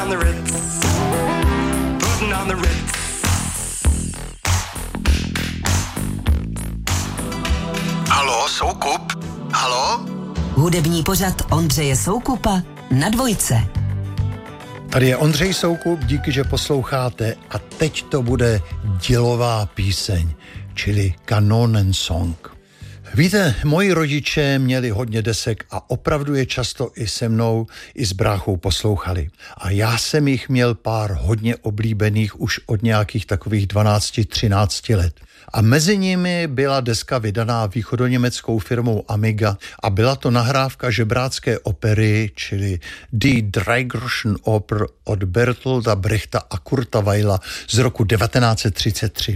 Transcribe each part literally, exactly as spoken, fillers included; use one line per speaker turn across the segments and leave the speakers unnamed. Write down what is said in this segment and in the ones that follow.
on the Ritz, putting on the Ritz.
Haló, Soukup? Haló?
Hudební pořad Ondřeje Soukupa na Dvojce.
Tady je Ondřej Soukup, díky, že posloucháte a teď to bude dělová píseň, čili Kanonensong. Víte, moji rodiče měli hodně desek a opravdu je často i se mnou, i s bráchou poslouchali. A já jsem jich měl pár hodně oblíbených už od nějakých takových dvanáct třináct let. A mezi nimi byla deska vydaná východoněmeckou firmou Amiga a byla to nahrávka žebrácké opery, čili Die Dreigroschen Oper od Bertolda Brechta a Kurta Weila z roku devatenáct set třicet tři.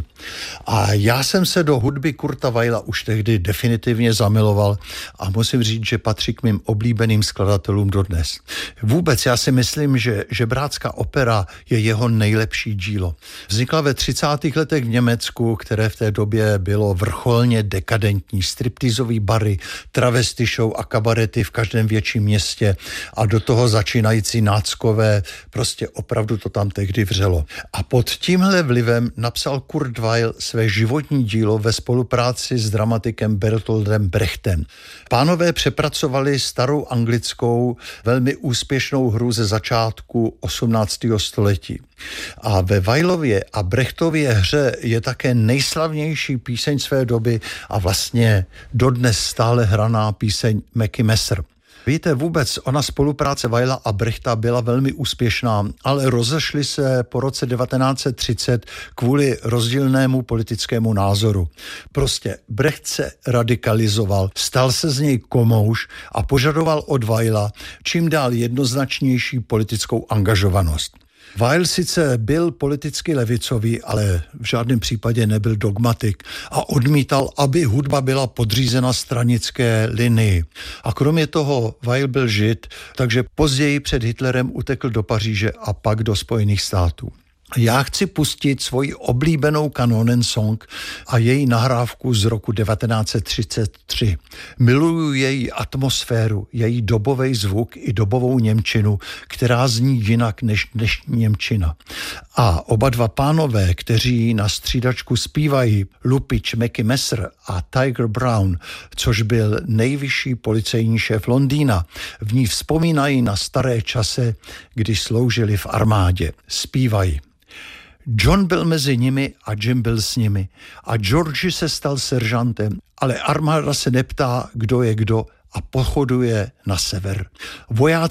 A já jsem se do hudby Kurta Weila už tehdy definitivně zamiloval a musím říct, že patří k mým oblíbeným skladatelům dodnes. Vůbec já si myslím, že žebrácká opera je jeho nejlepší dílo. Vznikla ve třicátých letech v Německu, které v té době bylo vrcholně dekadentní. Striptizový bary, travesty show a kabarety v každém větším městě a do toho začínající náckové, prostě opravdu to tam tehdy vřelo. A pod tímhle vlivem napsal Kurt Weill své životní dílo ve spolupráci s dramatikem Bertoldem Brechtem. Pánové přepracovali starou anglickou, velmi úspěšnou hru ze začátku osmnáctého století. A ve Weilově a Brechtově hře je také nejslavnější píseň své doby a vlastně dodnes stále hraná píseň Mackie Messer. Víte, vůbec ona spolupráce Weila a Brechta byla velmi úspěšná, ale rozešli se po roce devatenáct set třicet kvůli rozdílnému politickému názoru. Prostě Brecht se radikalizoval, stal se z něj komouš a požadoval od Weila čím dál jednoznačnější politickou angažovanost. Weil sice byl politicky levicový, ale v žádném případě nebyl dogmatik a odmítal, aby hudba byla podřízena stranické linii. A kromě toho Weil byl žid, takže později před Hitlerem utekl do Paříže a pak do Spojených států. Já chci pustit svoji oblíbenou Kanonensong a její nahrávku z roku devatenáct set třicet tři. Miluju její atmosféru, její dobový zvuk i dobovou němčinu, která zní jinak než dnešní němčina. A oba dva pánové, kteří na střídačku zpívají, lupič Mackie Messer a Tiger Brown, což byl nejvyšší policejní šéf Londýna, v ní vzpomínají na staré časy, když sloužili v armádě. Zpívají. John byl mezi nimi a Jim byl s nimi a George se stal seržantem, ale armáda se neptá, kdo je kdo a pochoduje na sever. Vojáci